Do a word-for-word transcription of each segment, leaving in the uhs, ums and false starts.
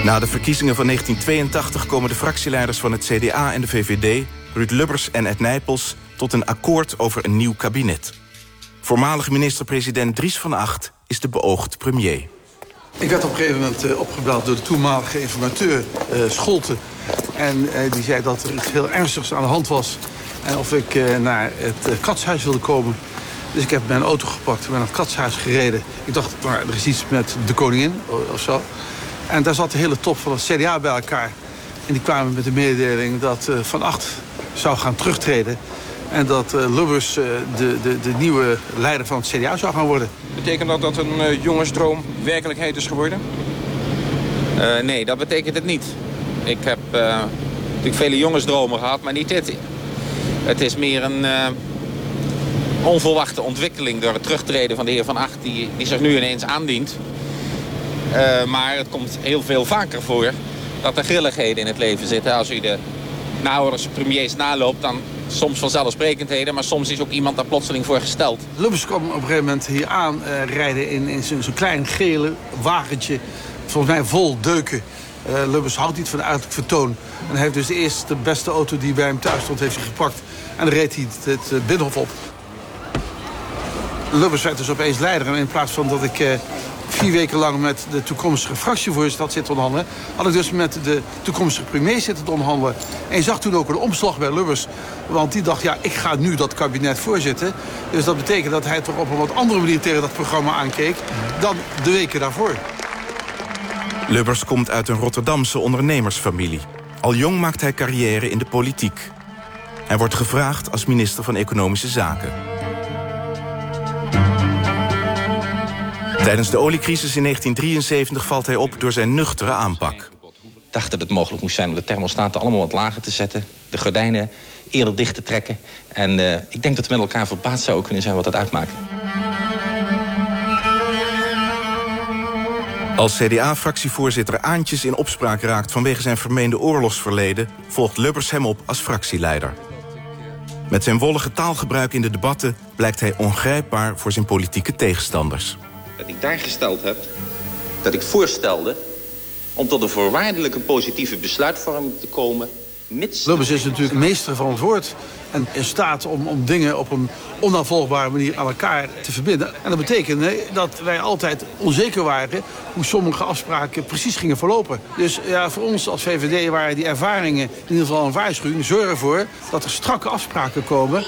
Na de verkiezingen van negentien tweeëntachtig komen de fractieleiders van het C D A en de V V D... Ruud Lubbers en Ed Nijpels tot een akkoord over een nieuw kabinet. Voormalig minister-president Dries van Agt is de beoogd premier. Ik werd op een gegeven moment uh, opgebeld door de toenmalige informateur uh, Scholten. En uh, die zei dat er iets heel ernstigs aan de hand was. En of ik uh, naar het uh, katshuis wilde komen. Dus ik heb mijn auto gepakt en ben naar het katshuis gereden. Ik dacht, maar er is iets met de koningin of zo. En daar zat de hele top van het C D A bij elkaar. En die kwamen met de mededeling dat uh, Van Agt zou gaan terugtreden. En dat uh, Lubbers uh, de, de, de nieuwe leider van het C D A zou gaan worden. Betekent dat dat een uh, jongensdroom werkelijkheid is geworden? Uh, nee, dat betekent het niet. Ik heb uh, natuurlijk vele jongensdromen gehad, maar niet dit. Het is meer een uh, onverwachte ontwikkeling door het terugtreden van de heer Van Agt... die, die zich nu ineens aandient. Uh, maar het komt heel veel vaker voor dat er grilligheden in het leven zitten. Als u de naoorlogse premiers naloopt, dan soms vanzelfsprekendheden... maar soms is ook iemand daar plotseling voor gesteld. Lubbers kwam op een gegeven moment hier aan uh, rijden in, in zo'n zo klein gele wagentje. Volgens mij vol deuken. Uh, Lubbers houdt niet van uiterlijk vertoon. En hij heeft dus de eerste beste auto die bij hem thuis stond, heeft hij gepakt. En dan reed hij het, het Binnenhof op. Lubbers werd dus opeens leider. En in plaats van dat ik uh, vier weken lang met de toekomstige fractievoorzitter had zitten onderhandelen, had ik dus met de toekomstige premier zitten te onderhandelen. En je zag toen ook een omslag bij Lubbers. Want die dacht, ja, ik ga nu dat kabinet voorzitten. Dus dat betekent dat hij toch op een wat andere manier tegen dat programma aankeek dan de weken daarvoor. Lubbers komt uit een Rotterdamse ondernemersfamilie. Al jong maakt hij carrière in de politiek. Hij wordt gevraagd als minister van Economische Zaken. Tijdens de oliecrisis in negentien drieënzeventig valt hij op door zijn nuchtere aanpak. Ik dacht dat het mogelijk moest zijn om de thermostaten allemaal wat lager te zetten. De gordijnen eerder dicht te trekken. En uh, ik denk dat we met elkaar verbaasd zouden kunnen zijn wat dat uitmaakt. Als C D A-fractievoorzitter Aantjes in opspraak raakt vanwege zijn vermeende oorlogsverleden, volgt Lubbers hem op als fractieleider. Met zijn wollige taalgebruik in de debatten blijkt hij ongrijpbaar voor zijn politieke tegenstanders. Dat ik daar gesteld heb, dat ik voorstelde om tot een voorwaardelijke positieve besluitvorming te komen. Mits... Lubbers is natuurlijk meester van het woord en in staat om, om dingen op een onafvolgbare manier aan elkaar te verbinden. En dat betekende dat wij altijd onzeker waren hoe sommige afspraken precies gingen verlopen. Dus ja, voor ons als V V D waren die ervaringen in ieder geval een waarschuwing. Zorg ervoor dat er strakke afspraken komen.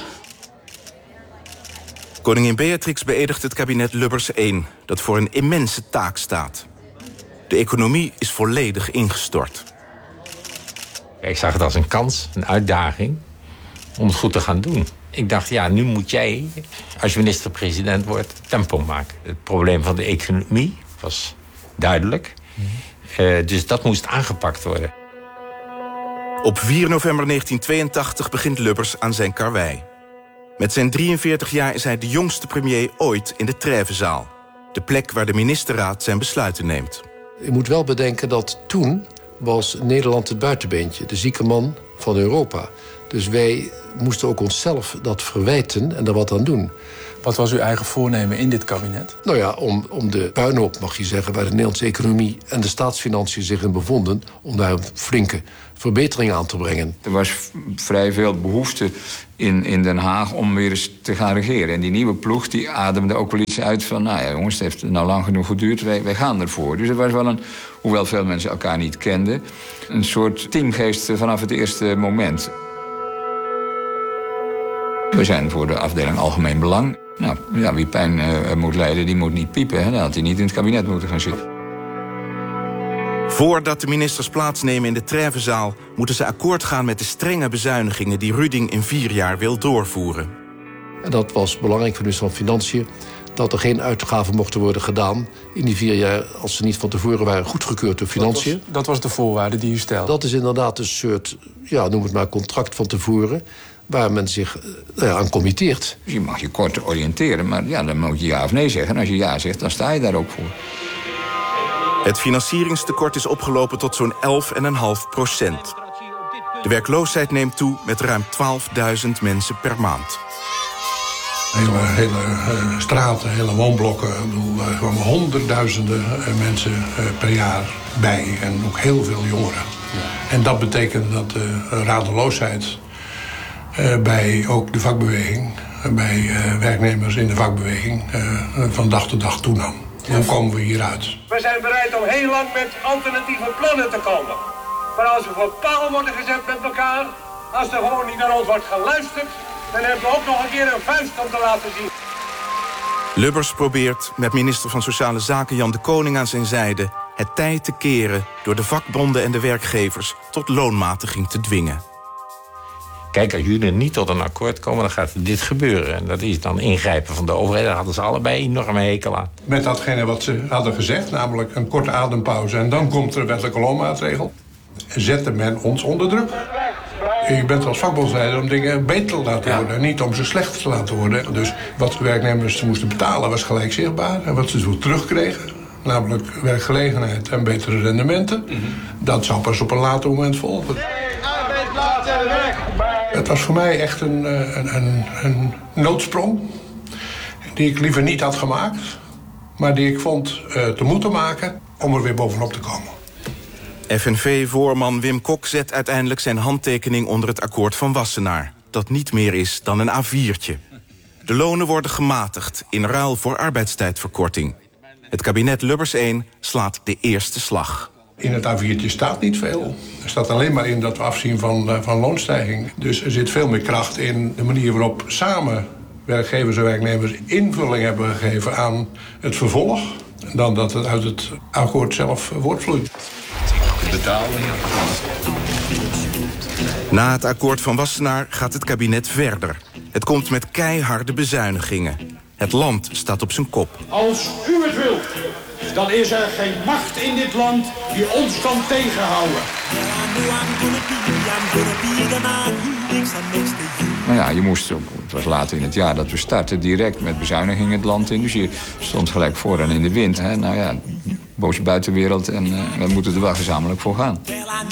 Koningin Beatrix beëdigt het kabinet Lubbers één, dat voor een immense taak staat. De economie is volledig ingestort. Ik zag het als een kans, een uitdaging om het goed te gaan doen. Ik dacht, ja, nu moet jij, als je minister-president wordt, tempo maken. Het probleem van de economie was duidelijk. Mm-hmm. Uh, dus dat moest aangepakt worden. Op vier november negentien tweeëntachtig begint Lubbers aan zijn karwei. Met zijn drieënveertig jaar is hij de jongste premier ooit in de Trêvezaal. De plek waar de ministerraad zijn besluiten neemt. Je moet wel bedenken dat toen was Nederland het buitenbeentje, de zieke man van Europa. Dus wij moesten ook onszelf dat verwijten en er wat aan doen. Wat was uw eigen voornemen in dit kabinet? Nou ja, om, om de puinhoop, mag je zeggen, waar de Nederlandse economie en de staatsfinanciën zich in bevonden, om daar een flinke verbetering aan te brengen. Er was vrij veel behoefte in, in Den Haag om weer eens te gaan regeren. En die nieuwe ploeg die ademde ook wel iets uit van, nou ja jongens, het heeft nou lang genoeg geduurd, wij, wij gaan ervoor. Dus het was wel een, hoewel veel mensen elkaar niet kenden, een soort teamgeest vanaf het eerste moment. We zijn voor de afdeling Algemeen Belang. Nou, ja, wie pijn uh, moet lijden, die moet niet piepen. Hè? Dan had hij niet in het kabinet moeten gaan zitten. Voordat de ministers plaatsnemen in de Trêvezaal moeten ze akkoord gaan met de strenge bezuinigingen die Ruding in vier jaar wil doorvoeren. En dat was belangrijk voor de minister van Financiën, dat er geen uitgaven mochten worden gedaan in die vier jaar als ze niet van tevoren waren goedgekeurd door Financiën. Dat was, dat was de voorwaarde die u stelde? Dat is inderdaad een soort, ja, noem het maar, contract van tevoren, waar men zich nou ja, aan committeert. Je mag je kort oriënteren, maar ja, dan moet je ja of nee zeggen. En als je ja zegt, dan sta je daar ook voor. Het financieringstekort is opgelopen tot zo'n elf komma vijf procent. De werkloosheid neemt toe met ruim twaalfduizend mensen per maand. Hele, hele uh, straten, hele woonblokken. Ik bedoel, er kwamen honderdduizenden uh, mensen uh, per jaar bij. En ook heel veel jongeren. Ja. En dat betekent dat de uh, radeloosheid uh, bij ook de vakbeweging... Uh, bij uh, werknemers in de vakbeweging uh, van dag tot dag toenam. Ja. Hoe komen we hieruit? We zijn bereid om heel lang met alternatieve plannen te komen. Maar als we voor paal worden gezet met elkaar... als er gewoon niet naar ons wordt geluisterd... dan hebben we ook nog een keer een vuist om te laten zien. Lubbers probeert met minister van Sociale Zaken Jan de Koning aan zijn zijde... het tij te keren door de vakbonden en de werkgevers... tot loonmatiging te dwingen. Kijk, als jullie niet tot een akkoord komen, dan gaat dit gebeuren. En dat is dan ingrijpen van de overheid. Daar hadden ze allebei enorme hekel aan. Met datgene wat ze hadden gezegd, namelijk een korte adempauze... en dan komt er een wettelijke loonmaatregel... zette men ons onder druk. Je bent als vakbondsleider om dingen beter te laten ja. worden... en niet om ze slechter te laten worden. Dus wat de werknemers moesten betalen was gelijk zichtbaar. En wat ze zo terugkregen, namelijk werkgelegenheid en betere rendementen... Mm-hmm. dat zou pas op een later moment volgen. Het was voor mij echt een, een, een, een noodsprong... die ik liever niet had gemaakt... maar die ik vond uh, te moeten maken om er weer bovenop te komen. F N V-voorman Wim Kok zet uiteindelijk zijn handtekening onder het akkoord van Wassenaar... dat niet meer is dan een A viertje. De lonen worden gematigd in ruil voor arbeidstijdverkorting. Het kabinet Lubbers één slaat de eerste slag. In het A viertje staat niet veel. Er staat alleen maar in dat we afzien van, uh, van loonstijging. Dus er zit veel meer kracht in de manier waarop samen werkgevers en werknemers invulling hebben gegeven aan het vervolg... dan dat het uit het akkoord zelf voortvloeit. Na het akkoord van Wassenaar gaat het kabinet verder. Het komt met keiharde bezuinigingen. Het land staat op zijn kop. Als u het wilt, dan is er geen macht in dit land die ons kan tegenhouden. Nou ja, je moest ook, het was later in het jaar dat we starten, direct met bezuinigingen het land in. Dus je stond gelijk vooraan in de wind. Hè? Nou ja, boze buitenwereld en uh, we moeten er wel gezamenlijk voor gaan.